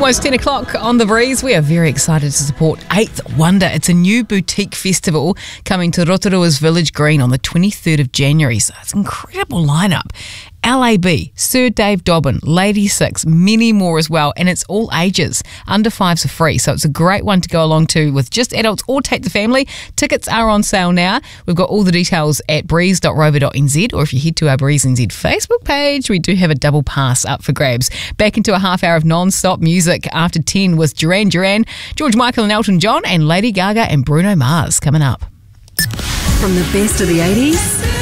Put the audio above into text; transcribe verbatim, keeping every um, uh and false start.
Almost ten o'clock on The Breeze. We are very excited to support Eighth Wonder. It's a new boutique festival coming to Rotorua's Village Green on the twenty-third of January. So it's an incredible lineup. L A B, Sir Dave Dobbin, Lady Six, many more as well. And it's all ages. Under fives are free. So it's a great one to go along to with just adults or take the family. Tickets are on sale now. We've got all the details at breeze dot rover dot n z, or if you head to our Breeze N Z Facebook page, we do have a double pass up for grabs. Back into a half hour of non-stop music after ten with Duran Duran, George Michael and Elton John, and Lady Gaga and Bruno Mars coming up. From the best of the eighties